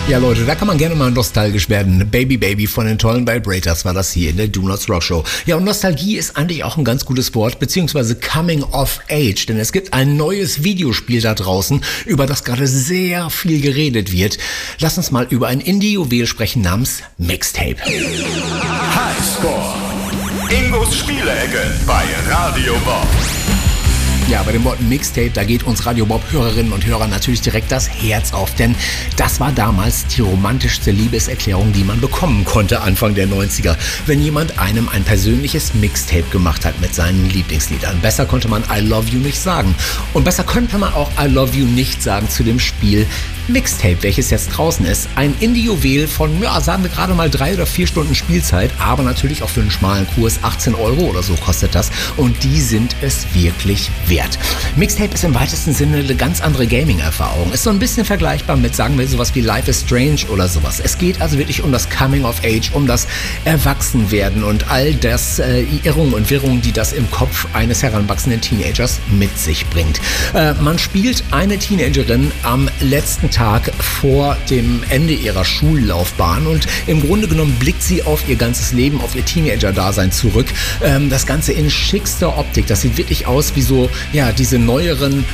Ja Leute, da kann man gerne mal nostalgisch werden. Baby Baby von den tollen Vibrators war das hier in der Do Not Rock Show. Ja, und Nostalgie ist eigentlich auch ein ganz gutes Wort, beziehungsweise Coming of Age, denn es gibt ein neues Videospiel da draußen, über das gerade sehr viel geredet wird. Lass uns mal über ein Indie-Juwel sprechen namens Mixtape. Highscore. Ingos Spielecke bei Radio Bob. Ja, bei dem Wort Mixtape, da geht uns Radio Bob-Hörerinnen und Hörern natürlich direkt das Herz auf, denn das war damals die romantischste Liebeserklärung, die man bekommen konnte Anfang der 90er, wenn jemand einem ein persönliches Mixtape gemacht hat mit seinen Lieblingsliedern. Besser konnte man I Love You nicht sagen und besser könnte man auch I Love You nicht sagen zu dem Spiel Mixtape, welches jetzt draußen ist. Ein Indie-Juwel von, ja, sagen wir gerade mal 3 oder 4 Stunden Spielzeit, aber natürlich auch für einen schmalen Kurs 18 € oder so kostet das und die sind es wirklich wert. Mixtape ist im weitesten Sinne eine ganz andere Gaming-Erfahrung. Ist so ein bisschen vergleichbar mit, sagen wir, sowas wie Life is Strange oder sowas. Es geht also wirklich um das Coming of Age, um das Erwachsenwerden und all das Irrungen und Wirrungen, die das im Kopf eines heranwachsenden Teenagers mit sich bringt. Man spielt eine Teenagerin am letzten Tag vor dem Ende ihrer Schullaufbahn und im Grunde genommen blickt sie auf ihr ganzes Leben, auf ihr Teenager-Dasein zurück. Das Ganze in schickster Optik. Das sieht wirklich aus wie so, ja, diese neueren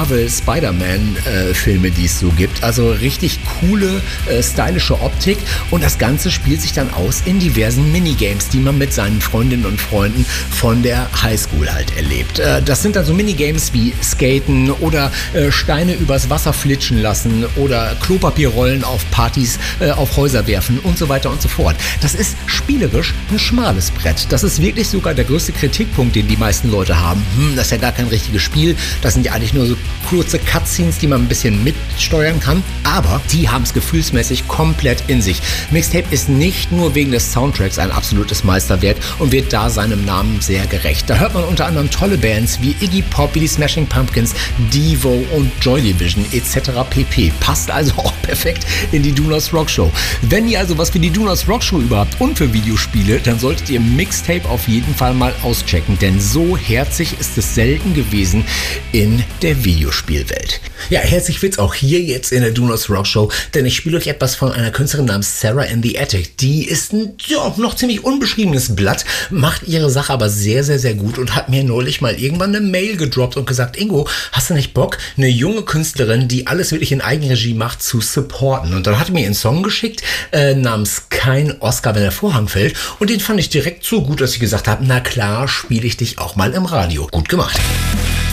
Marvel-Spider-Man-Filme, die es so gibt. Also richtig coole, stylische Optik und das Ganze spielt sich dann aus in diversen Minigames, die man mit seinen Freundinnen und Freunden von der Highschool halt erlebt. Das sind dann so Minigames wie Skaten oder Steine übers Wasser flitschen lassen oder Klopapierrollen auf Partys, auf Häuser werfen und so weiter und so fort. Das ist spielerisch ein schmales Brett. Das ist wirklich sogar der größte Kritikpunkt, den die meisten Leute haben. Das ist ja gar kein richtiges Spiel. Das sind ja eigentlich nur so kurze Cutscenes, die man ein bisschen mitsteuern kann. Aber die haben es gefühlsmäßig komplett in sich. Mixtape ist nicht nur wegen des Soundtracks ein absolutes Meisterwerk und wird da seinem Namen sehr gerecht. Da hört man unter anderem tolle Bands wie Iggy Pop, wie die Smashing Pumpkins, Devo und Joy Division etc. pp. Passt also auch perfekt in die Do Not Rock Show. Wenn ihr also was für die Do Not Rock Show überhaupt und für Videospiele, dann solltet ihr Mixtape auf jeden Fall mal auschecken, denn so herzig ist es selten gewesen in der Videospielwelt. Ja, herzlich wird's auch hier jetzt in der Do Not Rock Show, denn ich spiele euch etwas von einer Künstlerin namens Sarah in the Attic. Die ist ein noch ziemlich unbeschriebenes Blatt, macht ihre Sache aber sehr, sehr, sehr gut und hat mir neulich mal irgendwann eine Mail gedroppt und gesagt, Ingo, hast du nicht Bock, eine junge Künstlerin, die alles wirklich in Eigenregie macht, zu supporten? Und dann hat mir einen Song geschickt, namens Kein Oscar, wenn der Vorhang fällt, und den fand ich direkt so gut, dass ich gesagt habe, na klar, spiele ich dich auch mal im Radio. Gut gemacht.